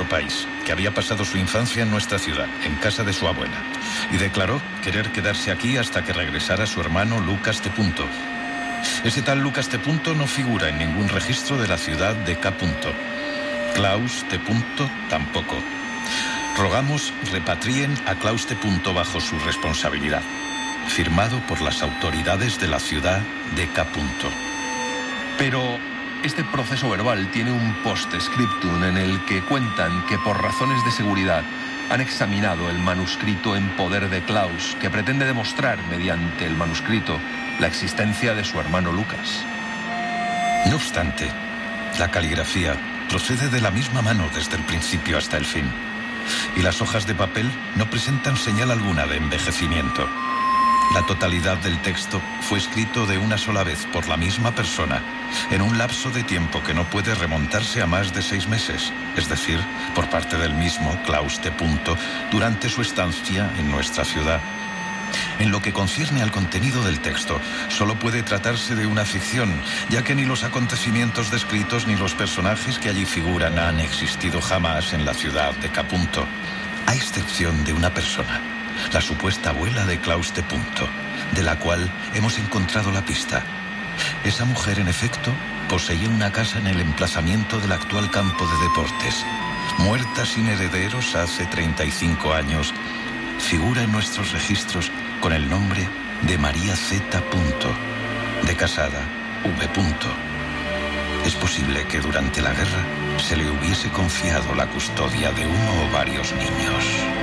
país, que había pasado su infancia en nuestra ciudad, en casa de su abuela, y declaró querer quedarse aquí hasta que regresara su hermano Lucas T. Ese tal Lucas T. no figura en ningún registro de la ciudad de K. Klaus T. tampoco. Rogamos repatríen a Klaus T. bajo su responsabilidad. Firmado por las autoridades de la ciudad de K. Pero este proceso verbal tiene un post-scriptum en el que cuentan que por razones de seguridad han examinado el manuscrito en poder de Klaus, que pretende demostrar mediante el manuscrito la existencia de su hermano Lucas. No obstante, la caligrafía procede de la misma mano desde el principio hasta el fin, y las hojas de papel no presentan señal alguna de envejecimiento. La totalidad del texto fue escrito de una sola vez por la misma persona, en un lapso de tiempo que no puede remontarse a más de 6 meses, es decir, por parte del mismo Klaus T. durante su estancia en nuestra ciudad. En lo que concierne al contenido del texto, solo puede tratarse de una ficción, ya que ni los acontecimientos descritos ni los personajes que allí figuran han existido jamás en la ciudad de K. A excepción de una persona, la supuesta abuela de Klaus T. de la cual hemos encontrado la pista. Esa mujer, en efecto, poseía una casa en el emplazamiento del actual campo de deportes. Muerta sin herederos hace 35 años, figura en nuestros registros con el nombre de María Z. de casada V. Es posible que durante la guerra se le hubiese confiado la custodia de uno o varios niños.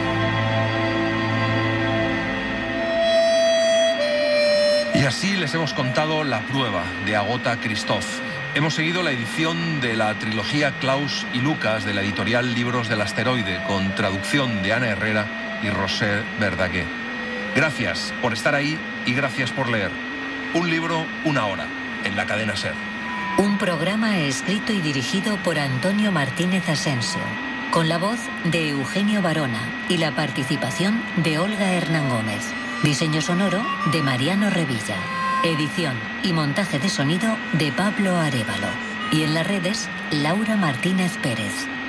Y así les hemos contado la prueba de Agota Christoph. Hemos seguido la edición de la trilogía Klaus y Lucas de la editorial Libros del Asteroide, con traducción de Ana Herrera y Roser Verdaguer. Gracias por estar ahí y gracias por leer. Un libro, una hora, en la cadena SER. Un programa escrito y dirigido por Antonio Martínez Asensio, con la voz de Eugenio Barona y la participación de Olga Hernán Gómez. Diseño sonoro de Mariano Revilla. Edición y montaje de sonido de Pablo Arévalo. Y en las redes, Laura Martínez Pérez.